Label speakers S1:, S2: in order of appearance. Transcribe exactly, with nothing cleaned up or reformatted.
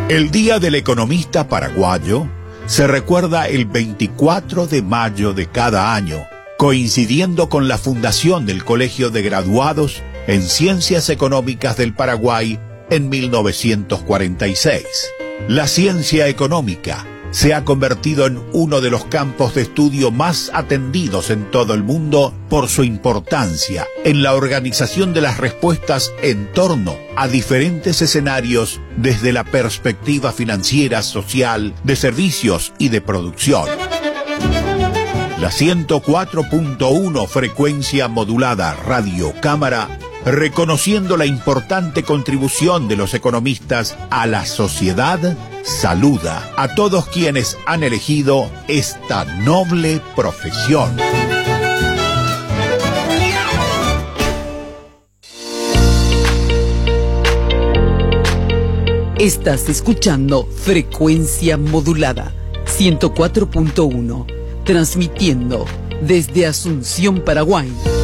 S1: El Día del Economista Paraguayo se recuerda el veinticuatro de mayo de cada año, coincidiendo con la fundación del Colegio de Graduados en Ciencias Económicas del Paraguay en mil novecientos cuarenta y seis. La ciencia económica se ha convertido en uno de los campos de estudio más atendidos en todo el mundo por su importancia en la organización de las respuestas en torno a diferentes escenarios desde la perspectiva financiera, social, de servicios y de producción. La ciento cuatro punto uno frecuencia modulada Radio Cámara, reconociendo la importante contribución de los economistas a la sociedad, saluda a todos quienes han elegido esta noble profesión.
S2: Estás escuchando Frecuencia Modulada ciento cuatro punto uno, transmitiendo desde Asunción, Paraguay.